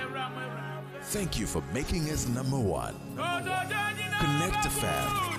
Thank you for making us number one. Connect to Fab.